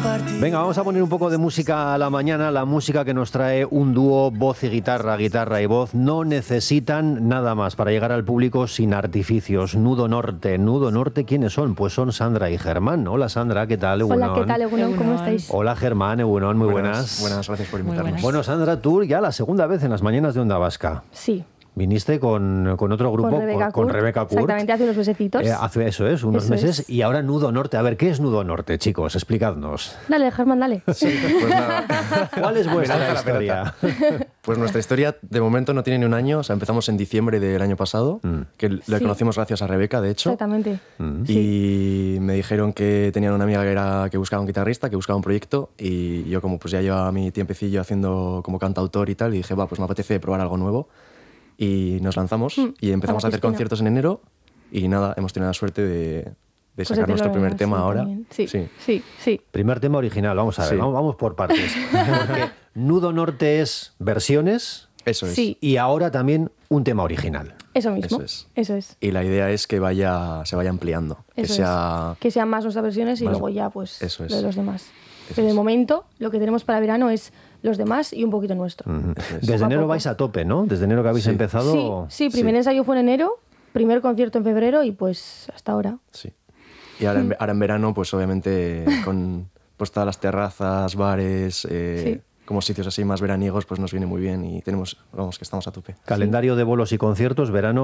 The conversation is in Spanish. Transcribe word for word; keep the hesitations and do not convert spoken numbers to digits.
Venga, vamos a poner un poco de música a la mañana, la música que nos trae un dúo voz y guitarra, guitarra y voz. No necesitan nada más para llegar al público sin artificios. Nudo Norte. Nudo Norte, ¿quiénes son? Pues son Sandra y Germán. Hola Sandra, ¿qué tal? Hola, ¿qué tal, Egunon? ¿Cómo estáis? Hola Germán, Egunon, muy buenas. Buenas, buenas, gracias por invitarnos. Bueno, Sandra, tú ya la segunda vez en las mañanas de Onda Vasca. Sí. Viniste con, con otro grupo, con Rebeca, con, con Rebeca Kurt. Exactamente, hace unos mesecitos. Eh, hace eso es, unos eso meses. Es. Y ahora Nudo Norte. A ver, ¿qué es Nudo Norte, chicos? Explicadnos. Dale, Germán, dale. Sí, pues nada. ¿Cuál es vuestra Me lanza la historia? Pues nuestra historia de momento no tiene ni un año. O sea, empezamos en diciembre del año pasado, mm. que le sí. conocimos gracias a Rebeca, de hecho. Exactamente. Mm. Y sí. me dijeron que tenían una amiga que, era, que buscaba un guitarrista, que buscaba un proyecto. Y yo como pues ya llevaba mi tiempecillo haciendo como cantautor y tal, y dije, va, pues me apetece probar algo nuevo. Y nos lanzamos mm, y empezamos a, a hacer conciertos en enero y nada, hemos tenido la suerte de, de pues sacar nuestro primer sí, tema ahora. Sí, sí, sí, sí. Primer tema original, vamos a ver, sí. vamos, vamos por partes. Porque Nudo Norte es versiones. Eso es. Sí. Y ahora también un tema original. Eso mismo. Eso es. Eso es. Y la idea es que vaya, se vaya ampliando. Eso que, sea, es. que sean más nuestras versiones y más, luego ya pues eso es. lo de los demás. Eso Pero de es. momento lo que tenemos para verano es los demás y un poquito nuestro. Uh-huh. es. Desde poco enero a vais a tope, ¿no? Desde enero que habéis sí. empezado. Sí, sí, primer sí. ensayo fue en enero, primer concierto en febrero y pues hasta ahora. Sí. Y ahora, en, ahora en verano, pues obviamente con pues, todas las terrazas, bares, eh, sí. como sitios así más veraniegos, pues nos viene muy bien y tenemos, vamos, que estamos a tope. Calendario sí. de bolos y conciertos, verano